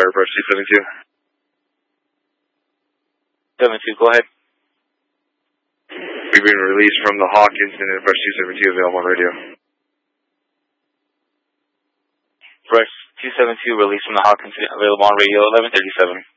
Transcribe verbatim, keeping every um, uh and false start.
Fire, approach two seventy-two. seventy-two, go ahead. We've been released from the Hawk incident, approach two seventy-two, available on radio. Brush two seventy-two, released from the Hawk incident, available on radio, eleven thirty-seven.